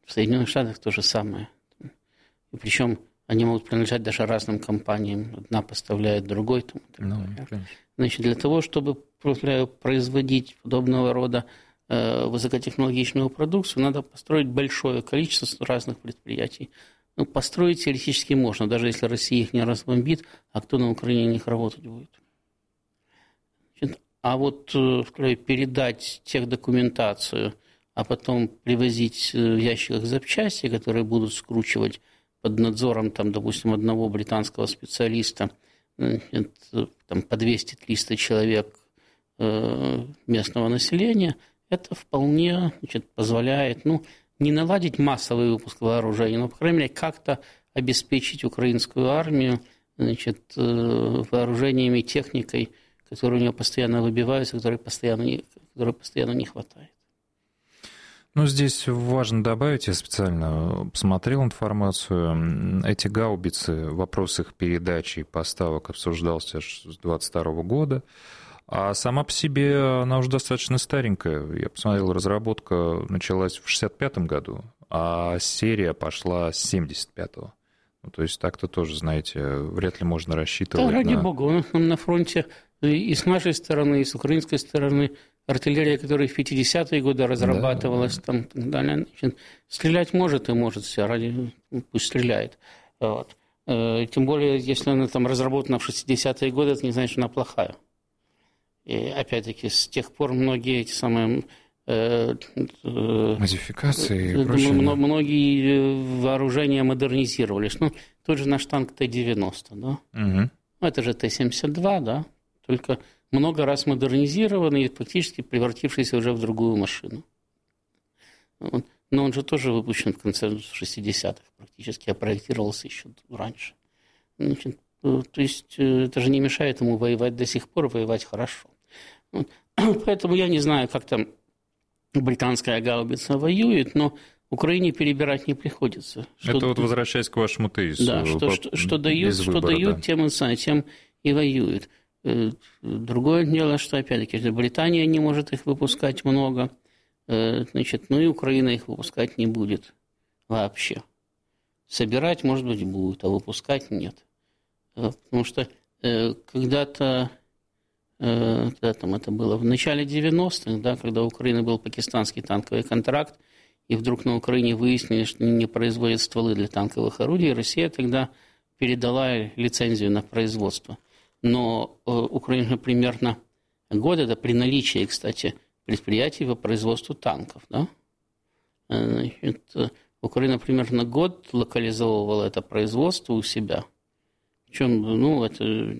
В Соединенных Штатах то же самое. И причем они могут принадлежать даже разным компаниям. Одна поставляет другой. Значит, для того, чтобы производить подобного рода высокотехнологичную продукцию, надо построить большое количество разных предприятий. Ну, построить теоретически можно, даже если Россия их не разбомбит, а кто на Украине на них работать будет. Значит, а вот передать техдокументацию, а потом привозить в ящиках запчасти, которые будут скручивать под надзором, там, допустим, одного британского специалиста, там, по 200-300 человек местного населения, это вполне, значит, позволяет, ну, не наладить массовый выпуск вооружений, но, по крайней мере, как-то обеспечить украинскую армию, значит, вооружениями, техникой, которые у нее постоянно выбиваются, которой постоянно не хватает. Ну, здесь важно добавить, я специально посмотрел информацию, эти гаубицы, вопрос их передачи и поставок обсуждался аж с 2022 года, а сама по себе она уже достаточно старенькая. Я посмотрел, разработка началась в 1965 году, а серия пошла с 1975-го. Ну, то есть так-то тоже, знаете, вряд ли можно рассчитывать. Да, ради бога, у нас на фронте и с нашей стороны, и с украинской стороны артиллерия, которая в 50-е годы разрабатывалась, там, и так далее, значит, стрелять может и может все, пусть стреляет. Вот. Тем более, если она там разработана в 60-е годы, это не значит, что она плохая. И опять-таки, с тех пор многие эти самые модификации и прочее. Многие вооружения модернизировались. Ну, тот же наш танк Т-90, да? Угу. Это же Т-72, да? Только много раз модернизированный и практически превратившийся уже в другую машину. Но он же тоже выпущен в конце 60-х практически, а проектировался еще раньше. Значит, то есть это же не мешает ему воевать до сих пор, воевать хорошо. Вот. Поэтому я не знаю, как там британская гаубица воюет, но Украине перебирать не приходится. Это вот возвращаясь к вашему тезису. Да, что дают, тем и воюют. Другое дело, что, опять-таки, Британия не может их выпускать много, значит, ну и Украина их выпускать не будет вообще. Собирать, может быть, будет, а выпускать нет. Потому что когда-то там это было в начале 90-х, да, когда у Украины был пакистанский танковый контракт, и вдруг на Украине выяснили, что не производят стволы для танковых орудий, Россия тогда передала лицензию на производство. Но Украина примерно год, это при наличии, кстати, предприятий по производству танков, да? Значит, Украина примерно год локализовывала это производство у себя. Причем, ну, это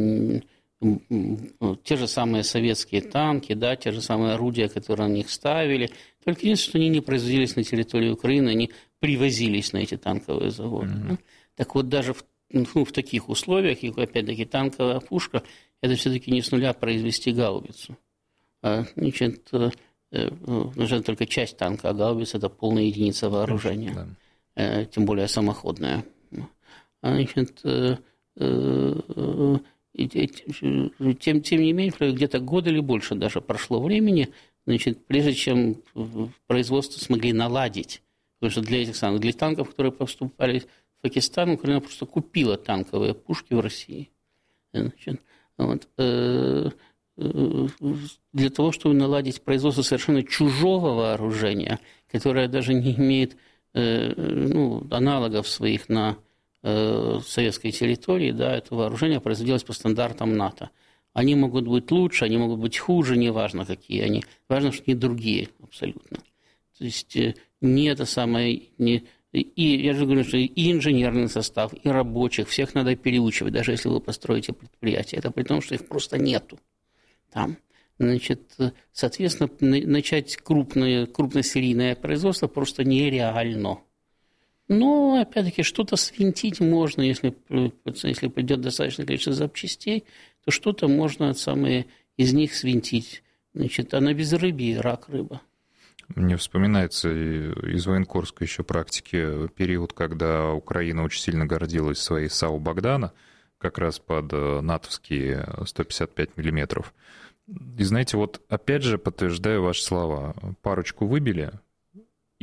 те же самые советские танки, да, те же самые орудия, которые на них ставили. Только единственное, что они не производились на территории Украины, они привозились на эти танковые заводы. Mm-hmm. Так вот, даже в таких условиях, и опять-таки танковая пушка, это все-таки не с нуля произвести гаубицу. Значит, нужна только часть танка, а гаубица – это полная единица вооружения, тем более самоходная. Значит, тем не менее, где-то год или больше даже прошло времени, значит, прежде чем производство смогли наладить. Потому что для этих самых, для танков, которые поступали в Пакистан, Украина просто купила танковые пушки в России. Значит, вот, для того, чтобы наладить производство совершенно чужого вооружения, которое даже не имеет аналогов своих на советской территории, да, это вооружение производилось по стандартам НАТО. Они могут быть лучше, они могут быть хуже, неважно какие они. Важно, что они другие абсолютно. То есть не это самое... И я же говорю, что и инженерный состав, и рабочих, всех надо переучивать, даже если вы построите предприятие. Это при том, что их просто нету там. Значит, соответственно, начать крупносерийное производство просто нереально. Но, опять-таки, что-то свинтить можно, если придет достаточное количество запчастей, то что-то можно из них свинтить. Значит, а на безрыбье рак рыба. Мне вспоминается из военкорской еще практики период, когда Украина очень сильно гордилась своей САУ «Богдана», как раз под натовские 155 миллиметров. И знаете, вот опять же подтверждаю ваши слова. Парочку выбили,